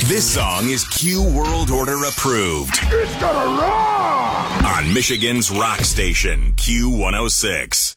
This song is Q World Order approved. It's gonna rock! On Michigan's rock station, Q106.